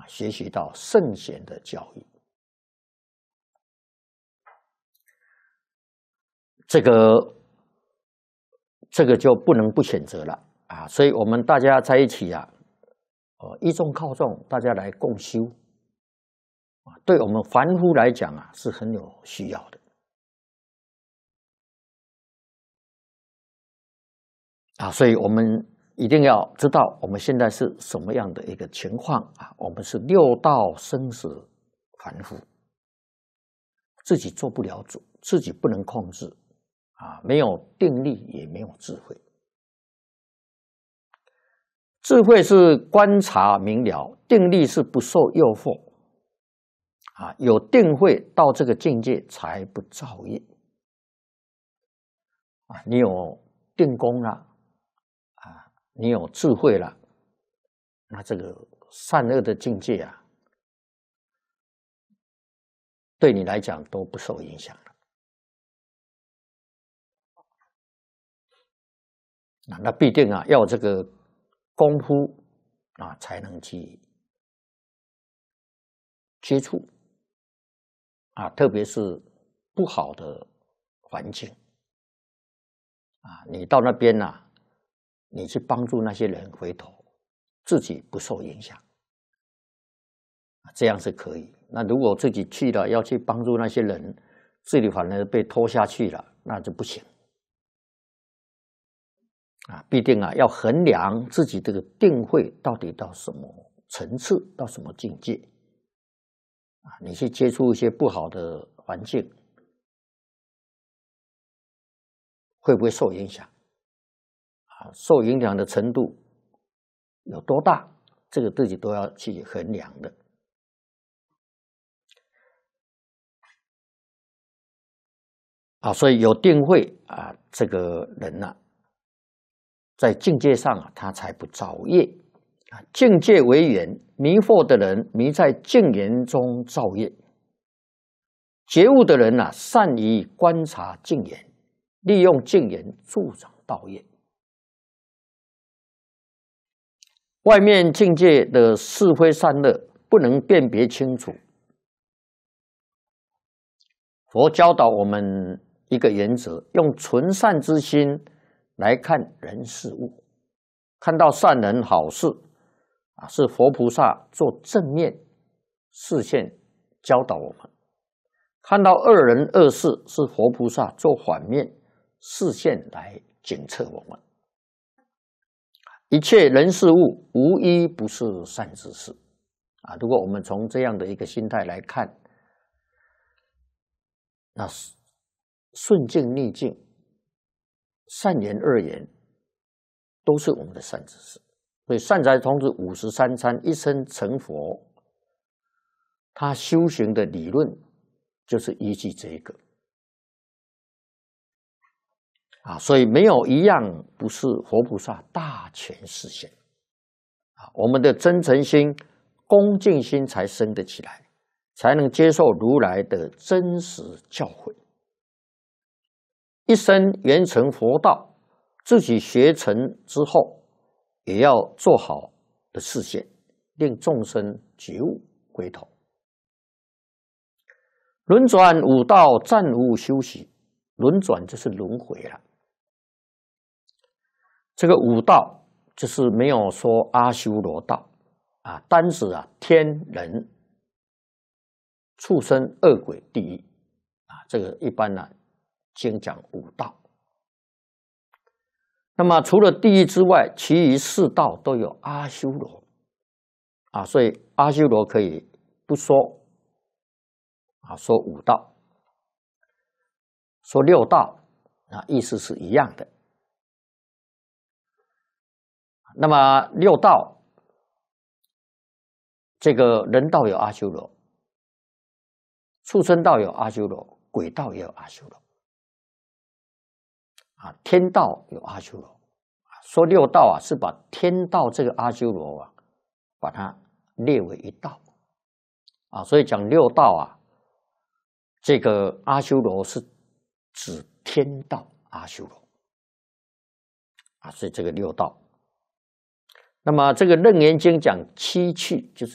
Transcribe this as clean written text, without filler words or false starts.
学习到圣贤的教育。这个就不能不选择了啊！所以我们大家在一起啊，依众靠众，大家来共修啊，对我们凡夫来讲啊，是很有需要的啊！所以我们一定要知道我们现在是什么样的一个情况啊！我们是六道生死凡夫，自己做不了主，自己不能控制啊，没有定力，也没有智慧。智慧是观察明了，定力是不受诱惑啊，有定慧到这个境界才不造业啊！你有定功了啊，你有智慧了，那这个善恶的境界啊，对你来讲都不受影响了。那必定啊，要这个功夫啊，才能去接触啊，特别是不好的环境啊，你到那边啊，你去帮助那些人，回头自己不受影响，这样是可以。那如果自己去了，要去帮助那些人，自己反而被拖下去了，那就不行啊！必定啊，要衡量自己这个定慧到底到什么层次，到什么境界啊！你去接触一些不好的环境，会不会受影响啊？受影响的程度有多大？这个自己都要去衡量的啊！所以有定慧啊，这个人啊，在境界上啊，他才不造业啊。境界为缘，迷惑的人迷在境缘中造业；觉悟的人啊，善于观察境缘，利用境缘助长道业。外面境界的是非善恶不能辨别清楚，佛教导我们一个原则，用纯善之心来看人事物，看到善人好事啊，是佛菩萨做正面视线教导我们；看到恶人恶事，是佛菩萨做反面视线来检测我们。一切人事物无一不是善之事啊！如果我们从这样的一个心态来看，那顺境逆境、善言恶言，都是我们的善知识。所以善财童子53参一生成佛，他修行的理论就是依据这一个啊，所以没有一样不是佛菩萨大权示现啊。我们的真诚心、恭敬心才生得起来，才能接受如来的真实教诲。一生圆成佛道，自己学成之后，也要做好的示现，令众生觉悟归头。轮转五道暂无休息，轮转就是轮回了。这个五道就是没有说阿修罗道啊，单指啊天人、畜生、恶鬼、地狱啊，这个一般呢经讲五道。那么除了地狱之外，其余四道都有阿修罗啊，所以阿修罗可以不说啊，说五道，说六道啊，意思是一样的。那么六道，这个人道有阿修罗，畜生道有阿修罗，鬼道也有阿修罗啊，天道有阿修罗。说六道啊，是把天道这个阿修罗啊，把它列为一道啊，所以讲六道啊，这个阿修罗是指天道阿修罗啊，所以这个六道。那么这个《楞严经》讲七趣，就是